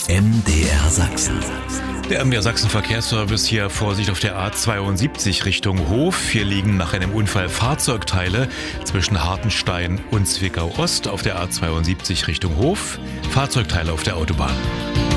MDR Sachsen. Der MDR Sachsen Verkehrsservice hier, Vorsicht auf der A72 Richtung Hof. Hier liegen nach einem Unfall Fahrzeugteile zwischen Hartenstein und Zwickau Ost auf der A72 Richtung Hof. Fahrzeugteile auf der Autobahn.